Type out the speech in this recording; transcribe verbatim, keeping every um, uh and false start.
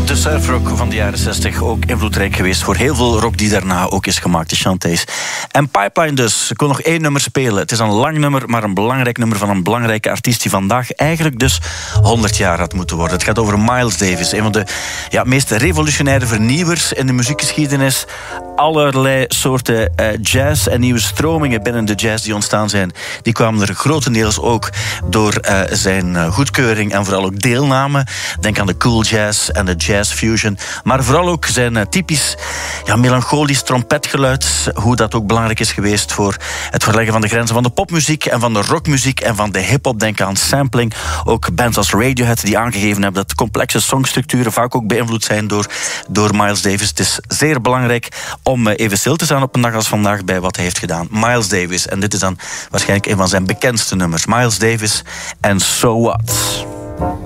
De surfrock van de jaren zestig, ook invloedrijk geweest voor heel veel rock die daarna ook is gemaakt, de Chanteys. En Pipeline dus, ik kon nog één nummer spelen. Het is een lang nummer, maar een belangrijk nummer van een belangrijke artiest die vandaag eigenlijk dus honderd jaar had moeten worden. Het gaat over Miles Davis, een van de ja, meest revolutionaire vernieuwers in de muziekgeschiedenis. Allerlei soorten uh, jazz en nieuwe stromingen binnen de jazz die ontstaan zijn, die kwamen er grotendeels ook door uh, zijn uh, goedkeuring en vooral ook deelname. Denk aan de cool jazz en de jazz fusion, maar vooral ook zijn uh, typisch ja, melancholisch trompetgeluid, hoe dat ook belangrijk is geweest voor het verleggen van de grenzen van de popmuziek en van de rockmuziek en van de hip-hop. Denk aan sampling. Ook bands als Radiohead die aangegeven hebben dat complexe songstructuren vaak ook beïnvloed zijn door, door Miles Davis. Het is zeer belangrijk om even stil te staan op een dag als vandaag bij wat hij heeft gedaan. Miles Davis. En dit is dan waarschijnlijk een van zijn bekendste nummers. Miles Davis en So What.